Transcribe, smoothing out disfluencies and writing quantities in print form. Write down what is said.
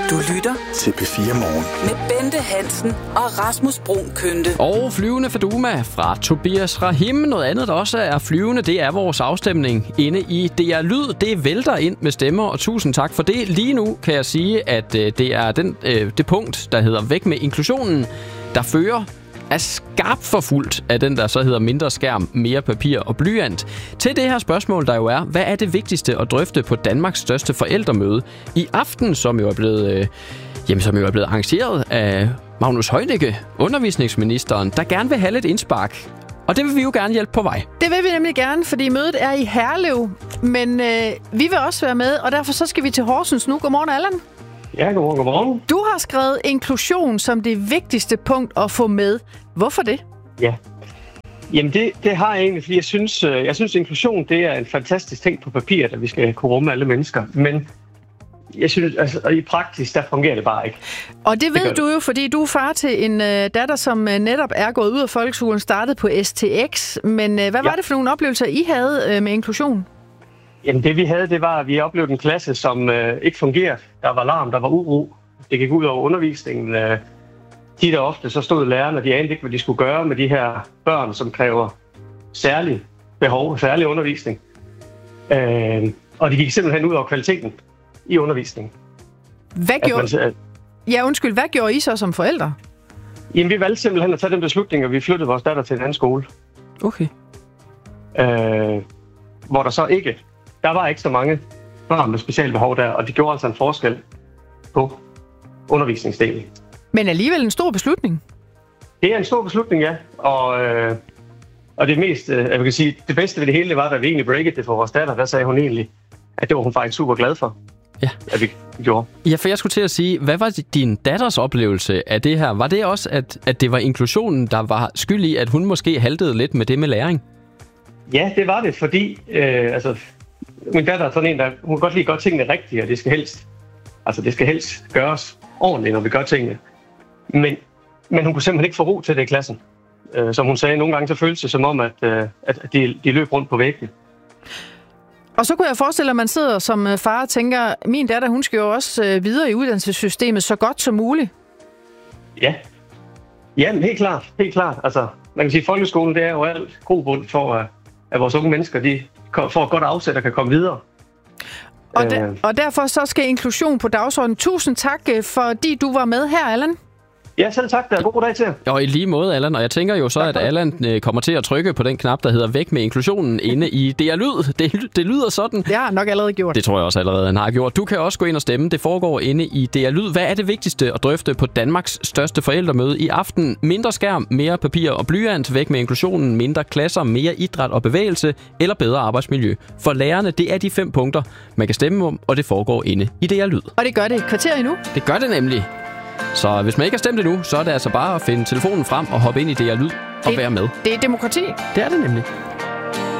Du lytter til P4 Morgen med Bente Hansen og Rasmus Bruun Kønte. Og Flyvende Faduma fra Tobias Rahim. Noget andet, der også er flyvende, det er vores afstemning inde i DR Lyd. Det vælter ind med stemmer, og tusind tak for det. Lige nu kan jeg sige, at det er det punkt, der hedder Væk med inklusionen, der fører er skarpt forfulgt af den, der så hedder mindre skærm, mere papir og blyant. Til det her spørgsmål, der jo er, hvad er det vigtigste at drøfte på Danmarks største forældremøde i aften, som jo er blevet, arrangeret af Magnus Heunicke, undervisningsministeren, der gerne vil have lidt indspark. Og det vil vi jo gerne hjælpe på vej. Det vil vi nemlig gerne, fordi mødet er i Herlev, men vi vil også være med, og derfor så skal vi til Horsens nu. Godmorgen, Allan. Ja, godmorgen. Du har skrevet inklusion som det vigtigste punkt at få med. Hvorfor det? Ja, jamen det har jeg egentlig, fordi jeg synes inklusion det er en fantastisk ting på papir, at vi skal kunne rumme alle mennesker. Men jeg synes, altså i praksis, der fungerer det bare ikke. Og det ved du jo, fordi du er far til en datter, som netop er gået ud af folkeskolen, startet på STX. Men hvad var det for nogle oplevelser, I havde med inklusion? Jamen det vi havde, det var, at vi oplevede en klasse, som ikke fungerede. Der var larm, der var uro. Det gik ud over undervisningen. Tit og ofte så stod lærerne, og de anede ikke, hvad de skulle gøre med de her børn, som kræver særlig behov, særlig undervisning. Og det gik simpelthen ud over kvaliteten i undervisningen. Hvad gjorde I så som forældre? Jamen vi valgte simpelthen at tage den beslutning, og vi flyttede vores datter til en anden skole. Okay. Hvor der var ikke så mange børn med specialbehov der, og det gjorde altså en forskel på undervisningsdelen. Men alligevel en stor beslutning. Det er en stor beslutning, ja. Og det mest, jeg kan sige, det bedste ved det hele, det var, da vi egentlig breakede det for vores datter, der sagde hun egentlig, at det var hun faktisk super glad for, at vi gjorde. Ja, for jeg skulle til at sige, hvad var din datters oplevelse af det her? Var det også, at det var inklusionen, der var skyld i, at hun måske haltede lidt med det med læring? Ja, det var det, fordi min datter er sådan en, der hun kan godt lide at gøre tingene rigtigt, og det skal helst gøres ordentligt, når vi gør tingene. Men hun kunne simpelthen ikke få ro til det i klassen. Som hun sagde, nogle gange så føltes det som om, at de løb rundt på væggene. Og så kunne jeg forestille, at man sidder som far og tænker, min datter, hun skal jo også videre i uddannelsessystemet så godt som muligt. Ja, men helt klart. Altså, man kan sige, at folkeskolen, det er jo alt grobund for, at vores unge mennesker, de får et godt afsæt og kan komme videre. Og derfor så skal inklusion på dagsordenen. Tusind tak, fordi du var med her, Allan. Ja, selv tak. Det er god dag til. Og i lige måde, Allan. Og jeg tænker jo så, at Allan kommer til at trykke på den knap, der hedder Væk med inklusionen inde i DR Lyd. Det lyder sådan. Det har han nok allerede gjort. Det tror jeg også allerede, han har gjort. Du kan også gå ind og stemme. Det foregår inde i DR Lyd. Hvad er det vigtigste at drøfte på Danmarks største forældremøde i aften? Mindre skærm, mere papir og blyant, væk med inklusionen, mindre klasser, mere idræt og bevægelse eller bedre arbejdsmiljø. For lærerne, det er de 5 punkter, man kan stemme om, og det foregår inde i DR Lyd. Og det gør det et kvarter endnu. Det gør det nemlig. Så hvis man ikke har stemt endnu, så er det altså bare at finde telefonen frem og hoppe ind i DR Lyd og være med. Det er demokrati. Det er det nemlig.